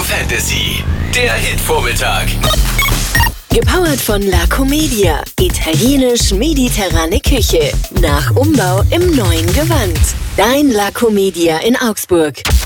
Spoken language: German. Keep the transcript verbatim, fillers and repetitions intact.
Fantasy, der Hitvormittag. Gepowert von La Comedia. Italienisch-mediterrane Küche. Nach Umbau im neuen Gewand. Dein La Comedia in Augsburg.